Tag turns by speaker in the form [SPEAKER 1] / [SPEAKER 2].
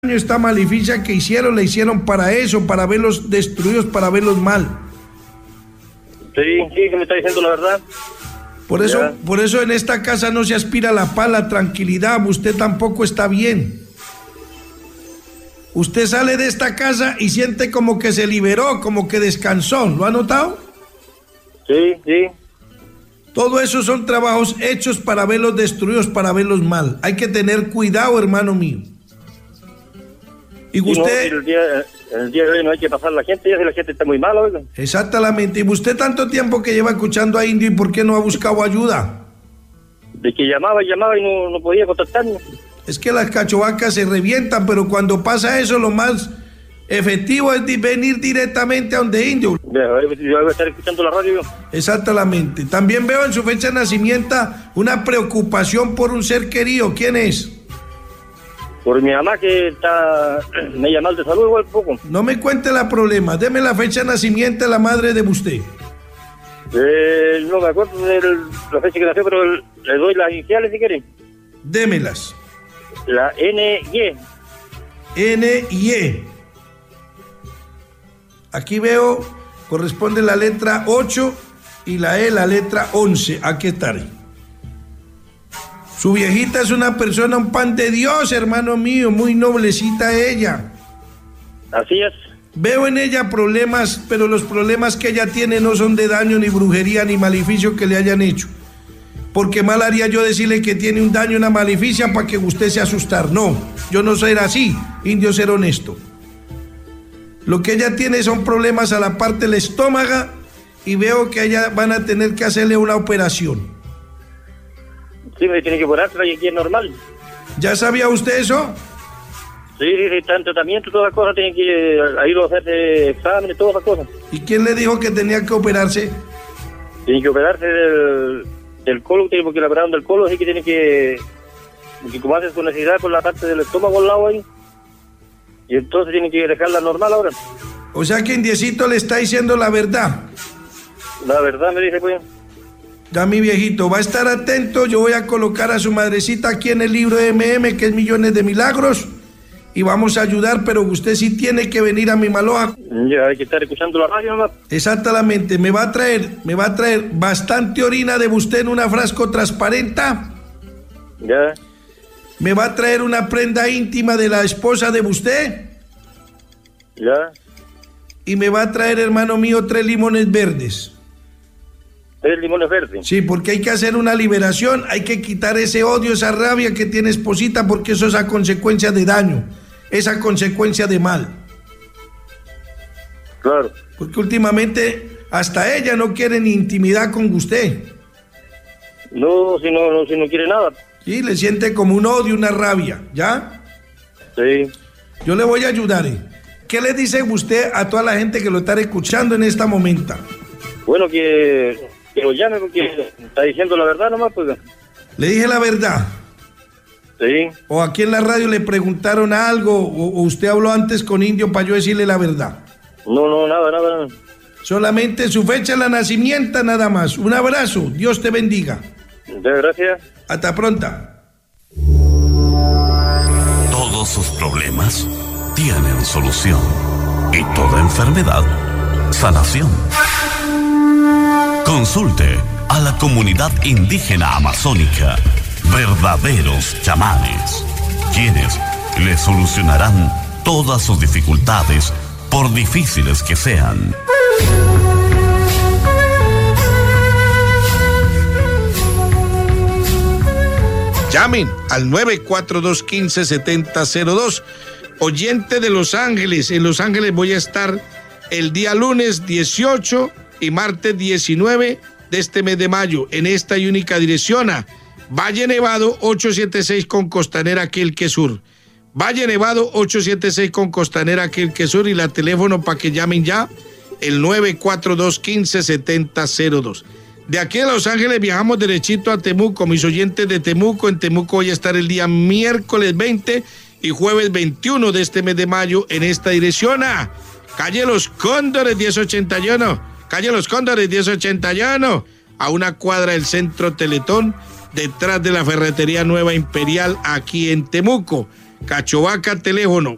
[SPEAKER 1] esta maleficia que hicieron, la hicieron para eso, para verlos destruidos, para verlos mal.
[SPEAKER 2] Sí, que me está diciendo la verdad.
[SPEAKER 1] Por eso en esta casa no se aspira a la paz, la tranquilidad. Usted tampoco está bien. Usted sale de esta casa y siente como que se liberó, como que descansó. ¿Lo ha notado?
[SPEAKER 2] Sí.
[SPEAKER 1] Todo eso son trabajos hechos para verlos destruidos, para verlos mal. Hay que tener cuidado, hermano mío. Y usted...
[SPEAKER 2] El día de hoy no hay que pasar la gente, ya si la gente está muy mala, oiga.
[SPEAKER 1] Exactamente. ¿Y usted tanto tiempo que lleva escuchando a Indio y por qué no ha buscado ayuda?
[SPEAKER 2] De que llamaba y no podía contactarme.
[SPEAKER 1] Es que las cachovacas se revientan, pero cuando pasa eso, lo más efectivo es venir directamente a donde Indio.
[SPEAKER 2] Yo voy a estar escuchando la radio.
[SPEAKER 1] Exactamente. También veo en su fecha de nacimiento una preocupación por un ser querido. ¿Quién es?
[SPEAKER 2] Por mi mamá que me llama de salud igual poco.
[SPEAKER 1] No me cuente la problema. Deme la fecha de nacimiento de la madre de usted.
[SPEAKER 2] No me acuerdo de la fecha que nació, pero le doy las iniciales si quieren.
[SPEAKER 1] Démelas.
[SPEAKER 2] La NY.
[SPEAKER 1] NY. Aquí veo, corresponde la letra 8 y la E, la letra 11. Aquí estaré. Su viejita es una persona, un pan de Dios, hermano mío, muy noblecita ella.
[SPEAKER 2] Así es.
[SPEAKER 1] Veo en ella problemas, pero los problemas que ella tiene no son de daño, ni brujería, ni maleficio que le hayan hecho. Porque mal haría yo decirle que tiene un daño, una maleficia, para que usted se asustar. No, yo no soy así, Indio, ser honesto. Lo que ella tiene son problemas a la parte del estómago y veo que ella van a tener que hacerle una operación.
[SPEAKER 2] Sí, me tiene que operarse, y aquí es normal.
[SPEAKER 1] ¿Ya sabía usted eso?
[SPEAKER 2] Sí, está en tratamiento, todas las cosas, tienen que ir a hacerse exámenes, todas las cosas.
[SPEAKER 1] ¿Y quién le dijo que tenía que operarse?
[SPEAKER 2] Tiene que operarse del colon, porque le operaron del colon, así que tiene que como hace su necesidad con la parte del estómago al lado ahí, y entonces tiene que dejarla normal ahora.
[SPEAKER 1] O sea que Indiecito le está diciendo la verdad.
[SPEAKER 2] La verdad me dice, pues.
[SPEAKER 1] Ya, mi viejito, va a estar atento. Yo voy a colocar a su madrecita aquí en el libro de MM, que es Millones de Milagros, y vamos a ayudar, pero usted sí tiene que venir a mi Maloja.
[SPEAKER 2] Ya, hay que estar escuchando la radio nomás.
[SPEAKER 1] Exactamente, me va a traer bastante orina de usted en una frasco transparente.
[SPEAKER 2] Ya.
[SPEAKER 1] Me va a traer una prenda íntima de la esposa de usted.
[SPEAKER 2] Ya.
[SPEAKER 1] Y me va a traer, hermano mío, 3 limones verdes.
[SPEAKER 2] 3 limones verdes.
[SPEAKER 1] Sí, porque hay que hacer una liberación, hay que quitar ese odio, esa rabia que tiene esposita, porque eso es a consecuencia de daño, esa consecuencia de mal.
[SPEAKER 2] Claro.
[SPEAKER 1] Porque últimamente hasta ella no quiere ni intimidad con usted.
[SPEAKER 2] No, si no quiere nada.
[SPEAKER 1] Sí, le siente como un odio, una rabia, ¿ya?
[SPEAKER 2] Sí.
[SPEAKER 1] Yo le voy a ayudar, ¿eh? ¿Qué le dice usted a toda la gente que lo está escuchando en esta momento?
[SPEAKER 2] Bueno, que lo llame porque está diciendo la verdad nomás, pues.
[SPEAKER 1] ¿Le dije la verdad?
[SPEAKER 2] Sí.
[SPEAKER 1] ¿O aquí en la radio le preguntaron algo o usted habló antes con Indio para yo decirle la verdad?
[SPEAKER 2] No, nada.
[SPEAKER 1] Solamente su fecha de nacimiento, nada más. Un abrazo, Dios te bendiga.
[SPEAKER 2] Gracias.
[SPEAKER 1] Hasta pronto.
[SPEAKER 3] Todos sus problemas tienen solución y toda enfermedad, sanación. Consulte a la comunidad indígena amazónica, verdaderos chamanes, quienes le solucionarán todas sus dificultades, por difíciles que sean.
[SPEAKER 1] Llamen al 942-157002. Oyente de Los Ángeles. En Los Ángeles voy a estar el día lunes 18 y martes 19 de este mes de mayo, en esta y única dirección a Valle Nevado 876 con Costanera Quilque Sur. Valle Nevado 876 con Costanera Quilque Sur, y la teléfono para que llamen ya, el 942-157002. De aquí a Los Ángeles viajamos derechito a Temuco. Mis oyentes de Temuco, en Temuco voy a estar el día miércoles 20 y jueves 21 de este mes de mayo en esta dirección a calle Los Cóndores 1081, calle Los Cóndores 1081, a una cuadra del Centro Teletón, detrás de la Ferretería Nueva Imperial, aquí en Temuco. Cachovaca, teléfono